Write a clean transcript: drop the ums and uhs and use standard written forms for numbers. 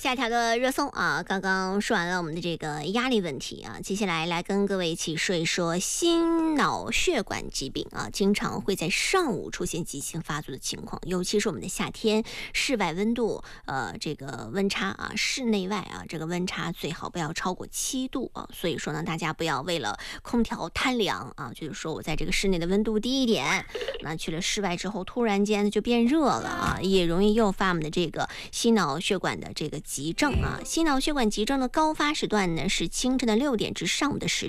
下一条的热搜啊，刚刚说完了我们的这个压力问题啊，接下来跟各位一起说一说心脑血管疾病啊，经常会在上午出现急性发作的情况，尤其是我们的夏天，室外温度这个温差啊，室内外啊这个温差最好不要超过7度啊，所以说呢，大家不要为了空调贪凉啊，就是说我在这个室内的温度低一点，那去了室外之后突然间就变热了啊，也容易诱发我们的这个心脑血管的这个急症啊。心脑血管急症的高发时段呢是清晨的6点至上午的10